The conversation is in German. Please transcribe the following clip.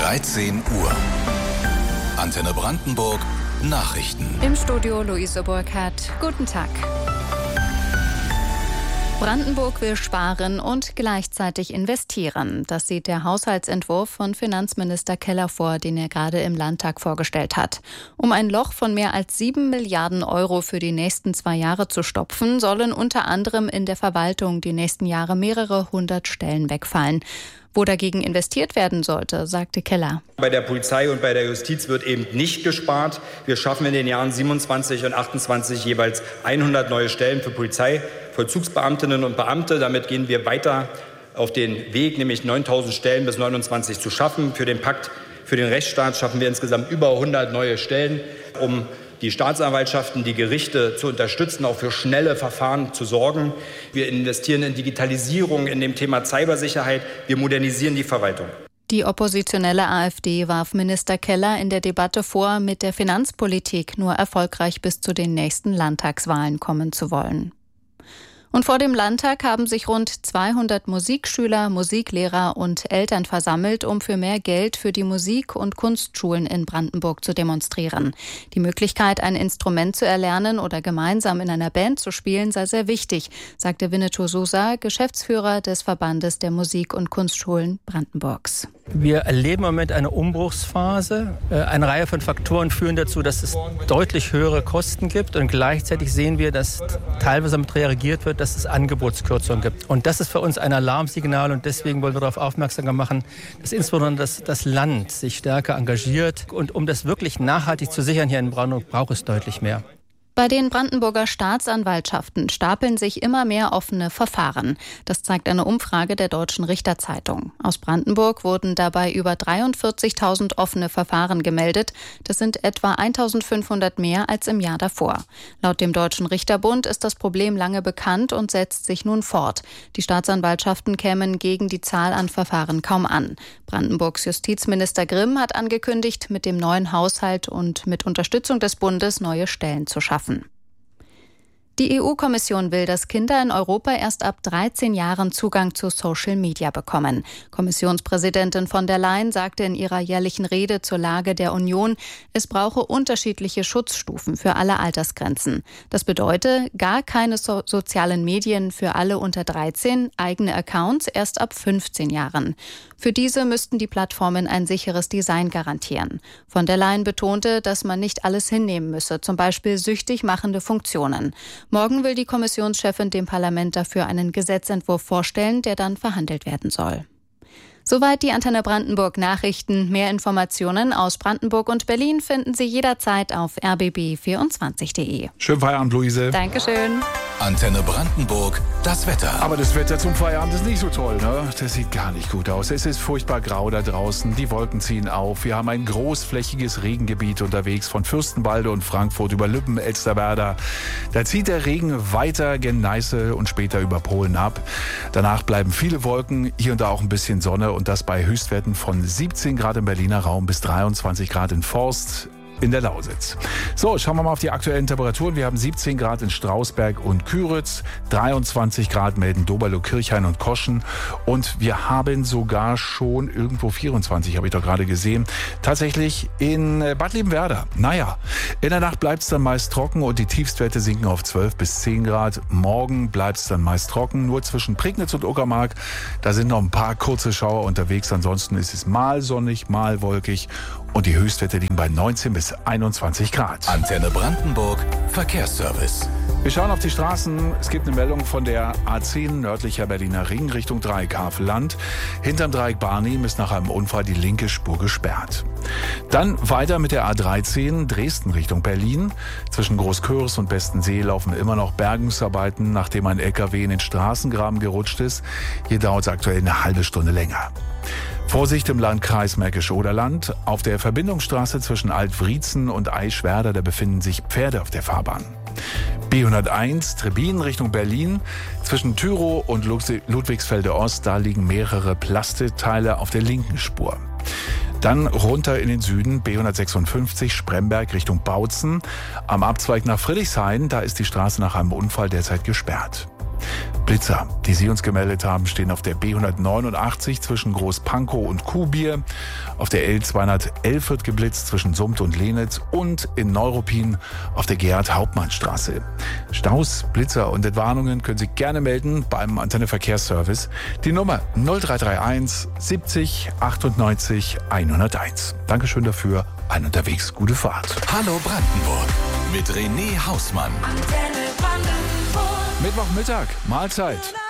13 Uhr. Antenne Brandenburg Nachrichten. Im Studio Luise Burkhardt. Guten Tag. Brandenburg will sparen und gleichzeitig investieren. Das sieht der Haushaltsentwurf von Finanzminister Keller vor, den er gerade im Landtag vorgestellt hat. Um ein Loch von mehr als 7 Milliarden Euro für die nächsten 2 Jahre zu stopfen, sollen unter anderem in der Verwaltung die nächsten Jahre mehrere 100 Stellen wegfallen. Wo dagegen investiert werden sollte, sagte Keller. Bei der Polizei und bei der Justiz wird eben nicht gespart. Wir schaffen in den Jahren 27 und 28 jeweils 100 neue Stellen für Polizei, Vollzugsbeamtinnen und Beamte. Damit gehen wir weiter auf den Weg, nämlich 9.000 Stellen bis 29 zu schaffen. Für den Pakt für den Rechtsstaat schaffen wir insgesamt über 100 neue Stellen, um die Staatsanwaltschaften, die Gerichte zu unterstützen, auch für schnelle Verfahren zu sorgen. Wir investieren in Digitalisierung, in dem Thema Cybersicherheit. Wir modernisieren die Verwaltung. Die oppositionelle AfD warf Minister Keller in der Debatte vor, mit der Finanzpolitik nur erfolgreich bis zu den nächsten Landtagswahlen kommen zu wollen. Und vor dem Landtag haben sich rund 200 Musikschüler, Musiklehrer und Eltern versammelt, um für mehr Geld für die Musik- und Kunstschulen in Brandenburg zu demonstrieren. Die Möglichkeit, ein Instrument zu erlernen oder gemeinsam in einer Band zu spielen, sei sehr wichtig, sagte Winnetou Sousa, Geschäftsführer des Verbandes der Musik- und Kunstschulen Brandenburgs. Wir erleben im Moment eine Umbruchsphase. Eine Reihe von Faktoren führen dazu, dass es deutlich höhere Kosten gibt. Und gleichzeitig sehen wir, dass teilweise damit reagiert wird, dass es Angebotskürzungen gibt. Und das ist für uns ein Alarmsignal. Und deswegen wollen wir darauf aufmerksam machen, dass insbesondere das Land sich stärker engagiert. Und um das wirklich nachhaltig zu sichern hier in Brandenburg, braucht es deutlich mehr. Bei den Brandenburger Staatsanwaltschaften stapeln sich immer mehr offene Verfahren. Das zeigt eine Umfrage der Deutschen Richterzeitung. Aus Brandenburg wurden dabei über 43.000 offene Verfahren gemeldet. Das sind etwa 1.500 mehr als im Jahr davor. Laut dem Deutschen Richterbund ist das Problem lange bekannt und setzt sich nun fort. Die Staatsanwaltschaften kämen gegen die Zahl an Verfahren kaum an. Brandenburgs Justizminister Grimm hat angekündigt, mit dem neuen Haushalt und mit Unterstützung des Bundes neue Stellen zu schaffen. Die EU-Kommission will, dass Kinder in Europa erst ab 13 Jahren Zugang zu Social Media bekommen. Kommissionspräsidentin von der Leyen sagte in ihrer jährlichen Rede zur Lage der Union, es brauche unterschiedliche Schutzstufen für alle Altersgrenzen. Das bedeutet gar keine sozialen Medien für alle unter 13, eigene Accounts erst ab 15 Jahren. Für diese müssten die Plattformen ein sicheres Design garantieren. Von der Leyen betonte, dass man nicht alles hinnehmen müsse, zum Beispiel süchtig machende Funktionen. Morgen will die Kommissionschefin dem Parlament dafür einen Gesetzentwurf vorstellen, der dann verhandelt werden soll. Soweit die Antenne Brandenburg Nachrichten. Mehr Informationen aus Brandenburg und Berlin finden Sie jederzeit auf rbb24.de. Schönen Feierabend, Luise. Dankeschön. Antenne Brandenburg, das Wetter. Aber das Wetter zum Feierabend ist nicht so toll, ne? Das sieht gar nicht gut aus. Es ist furchtbar grau da draußen. Die Wolken ziehen auf. Wir haben ein großflächiges Regengebiet unterwegs von Fürstenwalde und Frankfurt über Lübben, Elsterwerda. Da zieht der Regen weiter gen Neiße und später über Polen ab. Danach bleiben viele Wolken, hier und da auch ein bisschen Sonne und das bei Höchstwerten von 17 Grad im Berliner Raum bis 23 Grad in Forst. In der Lausitz. So, schauen wir mal auf die aktuellen Temperaturen. Wir haben 17 Grad in Strausberg und Küritz, 23 Grad melden Doberlo, Kirchhain und Koschen und wir haben sogar schon irgendwo 24, habe ich doch gerade gesehen, tatsächlich in Bad Liebenwerda. Naja, in der Nacht bleibt es dann meist trocken und die Tiefstwerte sinken auf 12 bis 10 Grad. Morgen bleibt es dann meist trocken, nur zwischen Prignitz und Uckermark. Da sind noch ein paar kurze Schauer unterwegs. Ansonsten ist es mal sonnig, mal wolkig und die Höchstwerte liegen bei 19 bis 21 Grad. Antenne Brandenburg, Verkehrsservice. Wir schauen auf die Straßen. Es gibt eine Meldung von der A10 nördlicher Berliner Ring Richtung Dreieck Havelland. Hinterm Dreieck Barnim ist nach einem Unfall die linke Spur gesperrt. Dann weiter mit der A13 Dresden Richtung Berlin. Zwischen Großköris und Bestensee laufen immer noch Bergungsarbeiten, nachdem ein LKW in den Straßengraben gerutscht ist. Hier dauert es aktuell eine halbe Stunde länger. Vorsicht im Landkreis Märkisch-Oderland. Auf der Verbindungsstraße zwischen Alt-Wriezen und Eichwerder, da befinden sich Pferde auf der Fahrbahn. B101 Trebin Richtung Berlin. Zwischen Tyrow und Ludwigsfelde Ost, da liegen mehrere Plastikteile auf der linken Spur. Dann runter in den Süden, B156 Spremberg Richtung Bautzen. Am Abzweig nach Friedrichshain, da ist die Straße nach einem Unfall derzeit gesperrt. Blitzer, die Sie uns gemeldet haben, stehen auf der B189 zwischen Großpankow und Kuhbier. Auf der L211 wird geblitzt zwischen Summt und Lehnitz und in Neuruppin auf der Gerhard-Hauptmann-Straße. Staus, Blitzer und Entwarnungen können Sie gerne melden beim Antenne Verkehrsservice. Die Nummer 0331 70 98 101. Dankeschön dafür. Ein unterwegs, gute Fahrt. Hallo Brandenburg mit René Hausmann. Mittwochmittag, Mahlzeit.